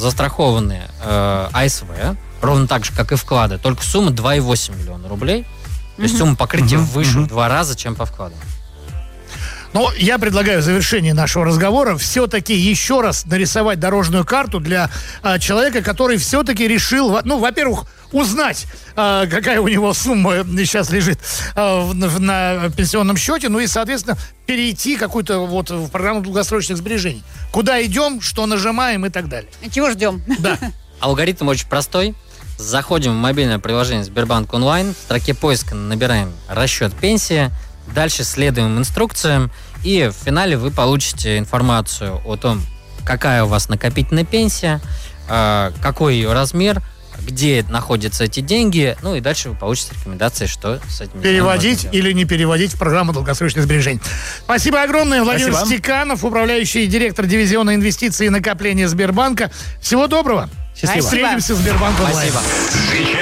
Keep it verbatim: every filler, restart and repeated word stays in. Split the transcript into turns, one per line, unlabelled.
застрахованы э, АСВ, ровно так же, как и вклады, только сумма два и восемь миллиона рублей. То есть сумма покрытия
Мгм.
выше
Мгм.
в два раза, чем по вкладам.
Но я предлагаю в завершении нашего разговора все-таки еще раз нарисовать дорожную карту для а, человека, который все-таки решил, во- ну, во-первых, узнать, а, какая у него сумма сейчас лежит а, в- в- на пенсионном счете, ну и, соответственно, перейти какую-то вот в программу долгосрочных сбережений. Куда идем, что нажимаем и так далее.
Чего ждем?
Да.
Алгоритм очень простой. Заходим в мобильное приложение Сбербанк онлайн, в строке поиска набираем расчет пенсии, дальше следуем инструкциям, и в финале вы получите информацию о том, какая у вас накопительная пенсия, э, какой ее размер, где находятся эти деньги, ну и дальше вы получите рекомендации, что с этим
Переводить или не переводить в программу долгосрочных сбережений. Спасибо огромное. Владимир
Спасибо.
Стеканов, управляющий директор дивизиона инвестиций и накопления Сбербанка. Всего доброго.
Счастливо.
Встретимся в Сбербанк онлайн.
Спасибо.